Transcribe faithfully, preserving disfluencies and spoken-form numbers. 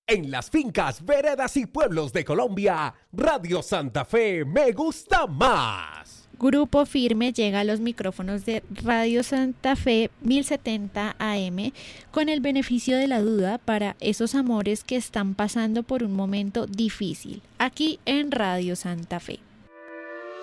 En las fincas, veredas y pueblos de Colombia, Radio Santa Fe me gusta más. Grupo Firme llega a los micrófonos de Radio Santa Fe mil setenta A M con el beneficio de la duda para esos amores que están pasando por un momento difícil, aquí en Radio Santa Fe.